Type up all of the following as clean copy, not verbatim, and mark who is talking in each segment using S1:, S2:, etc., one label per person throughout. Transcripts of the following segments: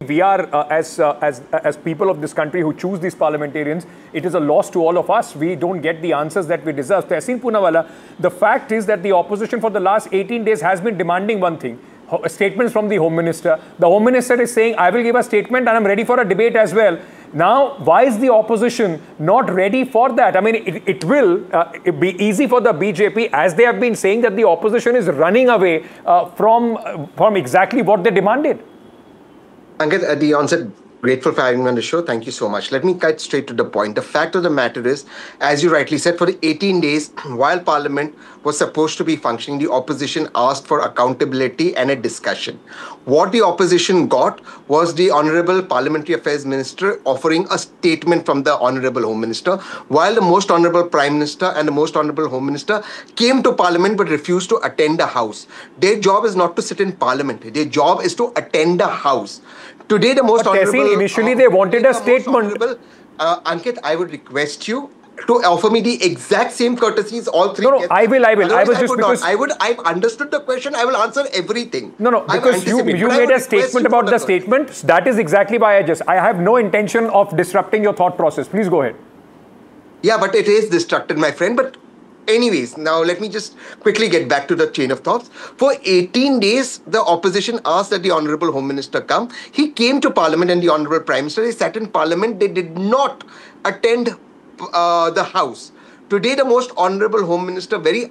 S1: we are, as people of this country who choose these parliamentarians, it is a loss to all of us. We don't get the answers that we deserve. Tehseen Poonawalla, the fact is that the opposition for the last 18 days has been demanding one thing. Statements from the Home Minister. The Home Minister is saying, I will give a statement and I'm ready for a debate as well. Now, why is the opposition not ready for that? I mean, it will be easy for the BJP, as they have been saying that the opposition is running away from exactly what they demanded.
S2: Ankit, at the onset, grateful for having me on the show. Thank you so much. Let me cut straight to the point. The fact of the matter is, as you rightly said, for the 18 days, while Parliament was supposed to be functioning, the opposition asked for accountability and a discussion. What the opposition got was the Honorable Parliamentary Affairs Minister offering a statement from the Honorable Home Minister, while the Most Honorable Prime Minister and the Most Honorable Home Minister came to Parliament but refused to attend the House. Their job is not to sit in Parliament. Their job is to attend the House. Today, the Most Honorable...
S1: Initially, they wanted a statement.
S2: Ankit, I would request you to offer me the exact same courtesies all three.
S1: No, I will.
S2: I've understood the question. I will answer everything.
S1: No, because you made a statement about the statement. That is exactly why I have no intention of disrupting your thought process. Please go ahead.
S2: Yeah, but it is disrupted, my friend. But anyways, now let me just quickly get back to the chain of thoughts. For 18 days, the opposition asked that the Honorable Home Minister come. He came to Parliament and the Honorable Prime Minister. They sat in Parliament. They did not attend the House. Today, the Most Honorable Home Minister very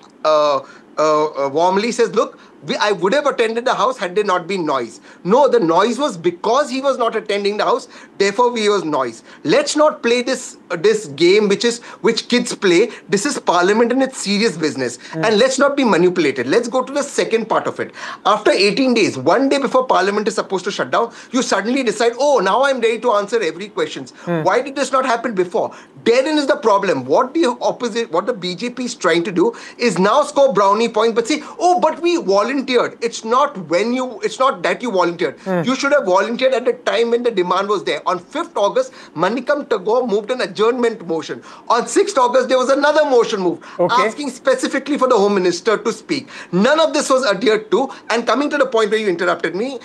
S2: warmly says, look, I would have attended the House had there not been noise. No, the noise was because he was not attending the House. Therefore, we was noise. Let's not play this game which kids play. This is Parliament and it's serious business. And let's not be manipulated. Let's go to the second part of it. After 18 days, one day before Parliament is supposed to shut down, you suddenly decide, oh, now I'm ready to answer every question. Why did this not happen before? Therein is the problem. What the BJP is trying to do is now score brownie points, but say, oh, but we volunteered. It's not that you volunteered. You should have volunteered at the time when the demand was there. On 5th August, Manikam Tagore moved an adjournment motion. On 6th August, there was another motion moved, asking specifically for the Home Minister to speak. None of this was adhered to. And coming to the point where you interrupted me,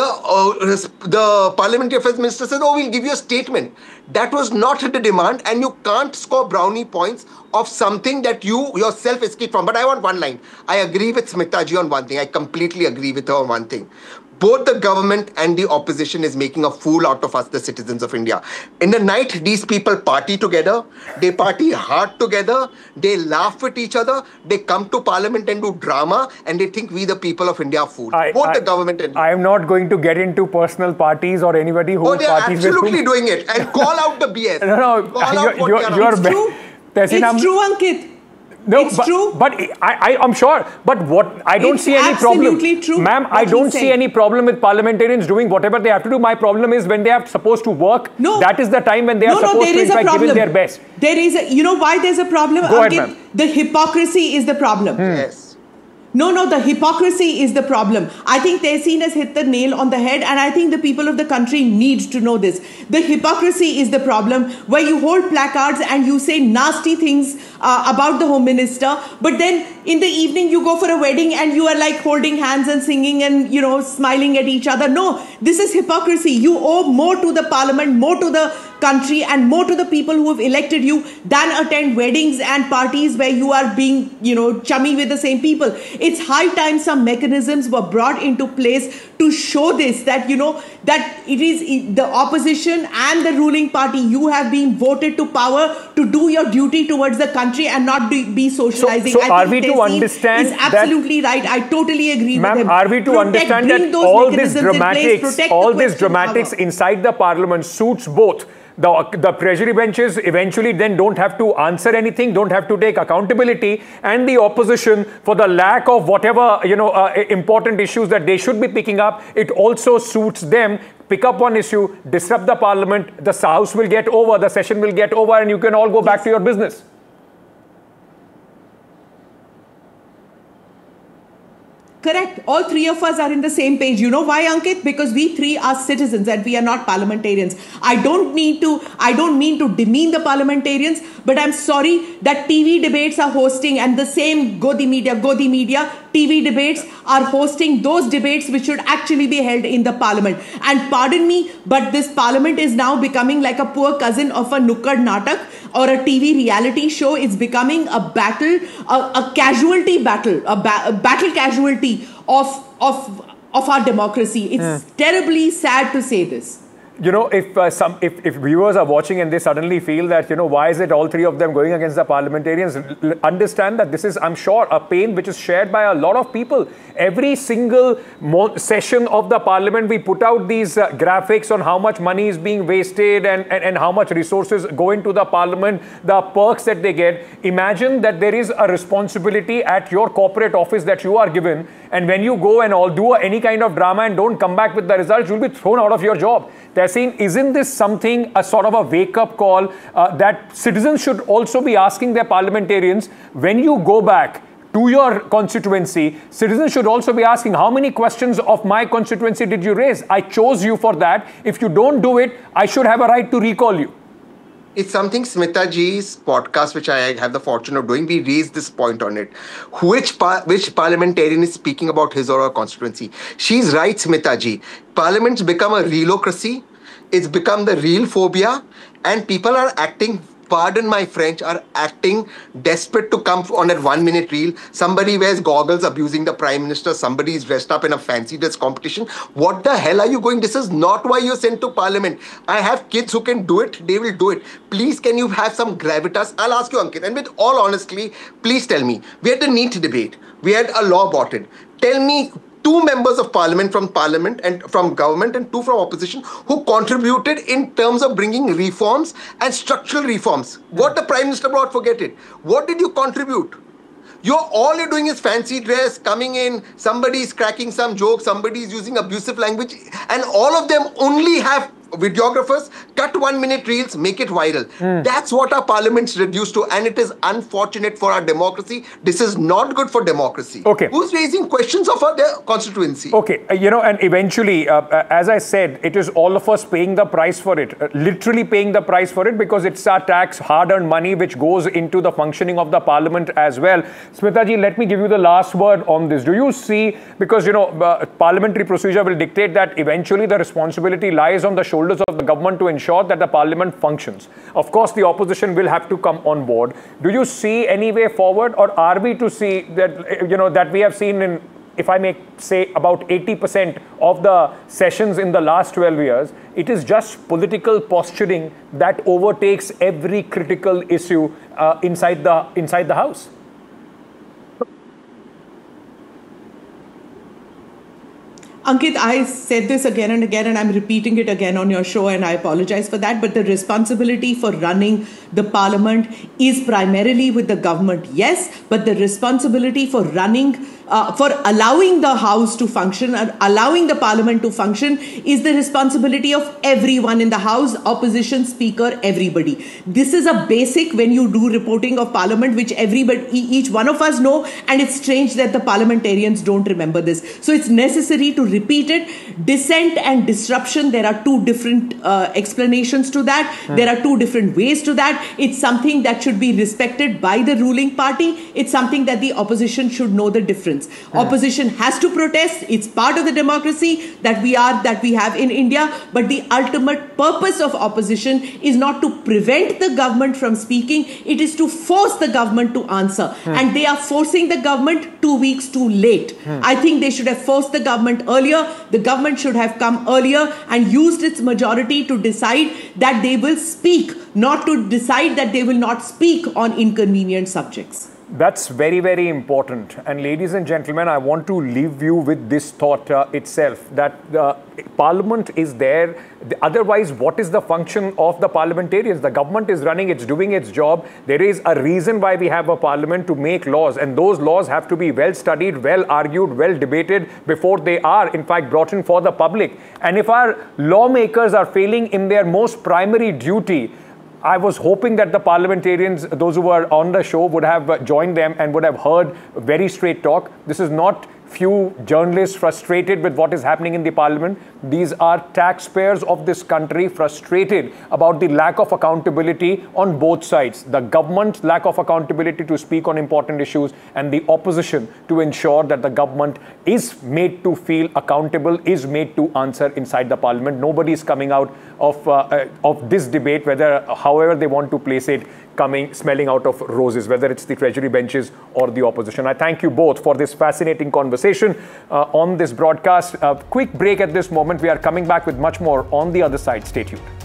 S2: the Parliamentary Affairs Minister said, oh, we'll give you a statement. That was not the demand, and you can't score brownie points of something that you yourself escaped from. But I want one line. I agree with Smita ji on one thing. I completely agree with her on one thing. Both the government and the opposition is making a fool out of us, the citizens of India. In the night, these people party together. They party hard together. They laugh with each other. They come to Parliament and do drama. And they think we, the people of India, are fools. Both the government and...
S1: I am not going to get into personal parties or anybody who parties with whom.
S2: Oh, they are absolutely doing it. And call out the BS.
S1: You're
S3: true. It's true, Ankit.
S1: No,
S3: it's true.
S1: But I'm sure. But what I don't see any problem.
S3: True,
S1: ma'am, I don't see any problem with parliamentarians doing whatever they have to do. My problem is when they are supposed to work.
S3: No.
S1: That is the time when they are supposed to, in fact, give it their best.
S3: There is you know why there's a problem?
S1: Go ahead, ma'am.
S3: The hypocrisy is the problem.
S2: Yes.
S3: No, the hypocrisy is the problem. I think Tehseen has hit the nail on the head, and I think the people of the country need to know this. The hypocrisy is the problem, where you hold placards and you say nasty things about the Home Minister, but then in the evening you go for a wedding and you are like holding hands and singing and, you know, smiling at each other. No, this is hypocrisy. You owe more to the Parliament, more to the country, and more to the people who have elected you than attend weddings and parties where you are being, you know, chummy with the same people. It's high time some mechanisms were brought into place to show this, that, you know, that it is the opposition and the ruling party, you have been voted to power to do your duty towards the country and not be socializing.
S1: So are we to understand
S3: is absolutely right. I totally agree with him.
S1: Are we to understand that all this dramatics inside the Parliament suits both the treasury benches eventually then don't have to answer anything, don't have to take accountability, and the opposition for the lack of whatever, you know, important issues that they should be picking up? It also suits them. Pick up one issue, disrupt the Parliament, the House will get over, the session will get over, and you can all go back to your business.
S3: Correct. All three of us are in the same page. You know why, Ankit? Because we three are citizens and we are not parliamentarians. I don't mean to demean the parliamentarians, but I'm sorry that TV debates are hosting, and the same Godi Media TV debates are hosting those debates which should actually be held in the parliament. And pardon me, but this parliament is now becoming like a poor cousin of a Nukkad Natak or a TV reality show. It's becoming a battle, a casualty battle, a battle casualty of our democracy. It's terribly sad to say this.
S1: You know, if viewers are watching and they suddenly feel that, you know, why is it all three of them going against the parliamentarians? Understand that this is, I'm sure, a pain which is shared by a lot of people. Every single session of the parliament, we put out these graphics on how much money is being wasted and how much resources go into the parliament, the perks that they get. Imagine that there is a responsibility at your corporate office that you are given, and when you go and do any kind of drama and don't come back with the results, you'll be thrown out of your job. Tehseen, isn't this something, a sort of a wake-up call that citizens should also be asking their parliamentarians when you go back to your constituency? Citizens should also be asking, how many questions of my constituency did you raise? I chose you for that. If you don't do it, I should have a right to recall you.
S2: It's something Smita ji's podcast, which I have the fortune of doing, we raised this point on it. Which parliamentarian is speaking about his or her constituency? She's right, Smita ji. Parliament's become a reelocracy. It's become the real phobia. And people are acting, pardon my French, are acting desperate to come on that 1 minute reel. Somebody wears goggles abusing the Prime Minister. Somebody is dressed up in a fancy dress competition. What the hell are you going? This is not why you're sent to Parliament. I have kids who can do it. They will do it. Please, can you have some gravitas? I'll ask you, Ankit, and with all honesty, please tell me. We had a NEET debate. We had a law about it. Tell me 2 members of parliament and from government and 2 from opposition who contributed in terms of bringing reforms and structural reforms. What the Prime Minister brought, forget it. What did you contribute? All you're doing is fancy dress, coming in, somebody's cracking some joke, somebody's using abusive language, and all of them only have videographers, cut 1 minute reels, make it viral. That's what our parliament's reduced to, and it is unfortunate for our democracy. This is not good for democracy.
S1: Okay.
S2: Who's raising questions of their constituency?
S1: Okay, you know, and eventually, as I said, it is all of us paying the price for it, literally paying the price for it, because it's our tax, hard-earned money, which goes into the functioning of the parliament as well. Smita ji, let me give you the last word on this. Do you see, because, you know, parliamentary procedure will dictate that eventually the responsibility lies on the shoulders of the government to ensure that the parliament functions. Of course, the opposition will have to come on board. Do you see any way forward, or are we to see that, you know, that we have seen in, if I may say, about 80% of the sessions in the last 12 years, it is just political posturing that overtakes every critical issue inside the House?
S3: Ankit, I said this again and again, and I'm repeating it again on your show, and I apologize for that. But the responsibility for running the parliament is primarily with the government, yes. But the responsibility for running, for allowing the House to function, allowing the parliament to function, is the responsibility of everyone in the House, opposition, speaker, everybody. This is a basic when you do reporting of parliament, which everybody, each one of us know, and it's strange that the parliamentarians don't remember this. So it's necessary to repeat it. Dissent and disruption, there are 2 different explanations to that. There are 2 different ways to that. It's something that should be respected by the ruling party. It's something that the opposition should know the difference. Opposition has to protest. It's part of the democracy that we have in India. But the ultimate purpose of opposition is not to prevent the government from speaking. It is to force the government to answer. And they are forcing the government 2 weeks too late. I think they should have forced the government earlier. The government should have come earlier and used its majority to decide that they will speak, not to decide that they will not speak on inconvenient subjects.
S1: That's very, very important. And ladies and gentlemen, I want to leave you with this thought itself, that Parliament is there. Otherwise, what is the function of the parliamentarians? The government is running, it's doing its job. There is a reason why we have a parliament, to make laws. And those laws have to be well studied, well argued, well debated before they are, in fact, brought in for the public. And if our lawmakers are failing in their most primary duty, I was hoping that the parliamentarians, those who were on the show, would have joined them and would have heard very straight talk. This is not few journalists frustrated with what is happening in the parliament. These are taxpayers of this country frustrated about the lack of accountability on both sides. The government's lack of accountability to speak on important issues, and the opposition to ensure that the government is made to feel accountable, is made to answer inside the parliament. Nobody is coming out of this debate, however they want to place it, smelling out of roses, whether it's the Treasury benches or the opposition. I thank you both for this fascinating conversation on this broadcast. A quick break at this moment. We are coming back with much more on the other side. Stay tuned.